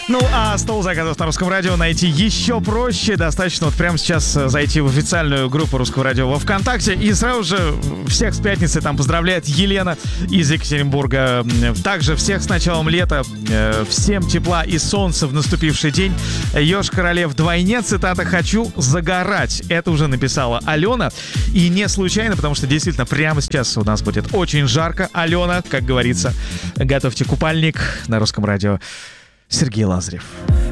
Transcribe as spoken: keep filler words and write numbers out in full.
Ну, а стол заказов на Русском радио найти еще проще. Достаточно вот прямо сейчас зайти в официальную группу Русского радио во ВКонтакте. И сразу же всех с пятницей там поздравляет Елена из Екатеринбурга. Также всех с началом лета. Всем тепла и солнца в наступивший день. Ёж Королев вдвойне. Цитата: «Хочу загорать». Это уже написала Алена. И не случайно, потому что действительно прямо сейчас у нас будет очень жарко. Алена, как говорится, готовьте купальник. На Русском радио Сергей Лазарев.